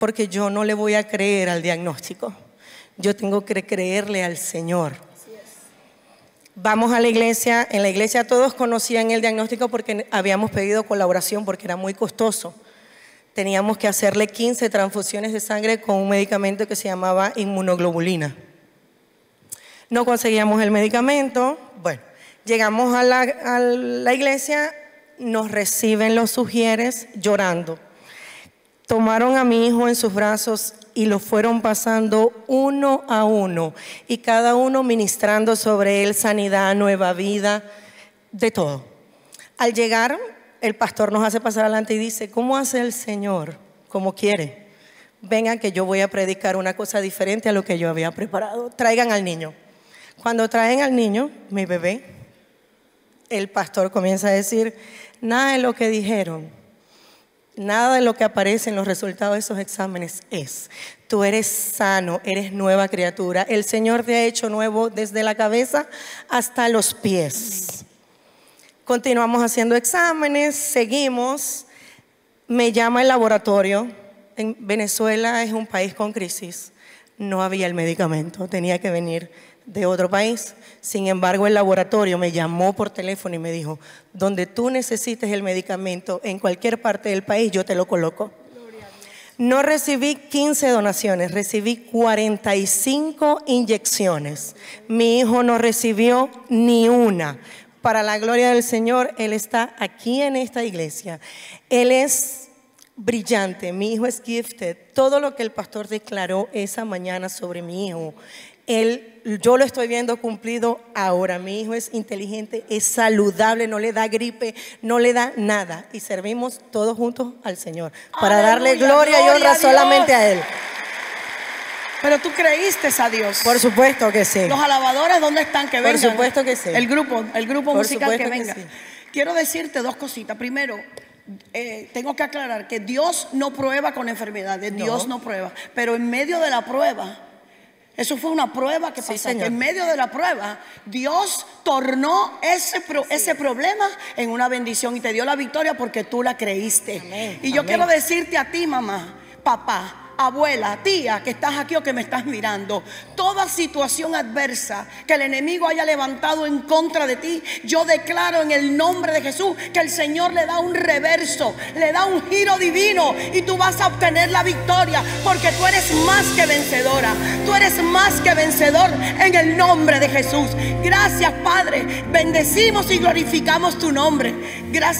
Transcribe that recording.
porque yo no le voy a creer al diagnóstico. Yo tengo que creerle al Señor. Vamos a la iglesia. En la iglesia todos conocían el diagnóstico porque habíamos pedido colaboración porque era muy costoso. Teníamos que hacerle 15 transfusiones de sangre con un medicamento que se llamaba inmunoglobulina. No conseguíamos el medicamento. Bueno, llegamos a la iglesia, nos reciben los sugieres llorando. Tomaron a mi hijo en sus brazos y lo fueron pasando uno a uno, y cada uno ministrando sobre él sanidad, nueva vida, de todo. Al llegar, el pastor nos hace pasar adelante y dice: ¿cómo hace el Señor? Como quiere. Vengan que yo voy a predicar una cosa diferente a lo que yo había preparado. Traigan al niño. Cuando traen al niño, mi bebé, el pastor comienza a decir: nada de lo que dijeron, nada de lo que aparece en los resultados de esos exámenes es. Tú eres sano, eres nueva criatura. El Señor te ha hecho nuevo desde la cabeza hasta los pies. Continuamos haciendo exámenes, seguimos. Me llama el laboratorio. En Venezuela es un país con crisis. No había el medicamento, tenía que venir de otro país. Sin embargo, el laboratorio me llamó por teléfono y me dijo: donde tú necesites el medicamento, en cualquier parte del país, yo te lo coloco. No recibí 15 donaciones, recibí 45 inyecciones. Mi hijo no recibió ni una. Para la gloria del Señor, él está aquí en esta iglesia. Él es brillante, mi hijo es gifted. Todo lo que el pastor declaró esa mañana sobre mi hijo, yo lo estoy viendo cumplido ahora. Mi hijo es inteligente, es saludable, no le da gripe, no le da nada. Y servimos todos juntos al Señor para darle gloria y honra solamente a Él. Pero tú creíste a Dios. Por supuesto que sí. Los alabadores, ¿dónde están? Que vengan. Por supuesto que sí. El grupo musical que venga. Sí. Quiero decirte dos cositas. Primero, tengo que aclarar que Dios no prueba con enfermedades. No. Dios no prueba. Pero en medio de la prueba, eso fue una prueba que pasó. En medio de la prueba, Dios tornó ese problema en una bendición y te dio la victoria porque tú la creíste. Amén. Y yo quiero decirte a ti, mamá, papá, abuela, tía, que estás aquí o que me estás mirando, toda situación adversa que el enemigo haya levantado en contra de ti, yo declaro en el nombre de Jesús que el Señor le da un reverso, le da un giro divino y tú vas a obtener la victoria, porque tú eres más que vencedora, tú eres más que vencedor en el nombre de Jesús. Gracias, Padre, bendecimos y glorificamos tu nombre. Gracias.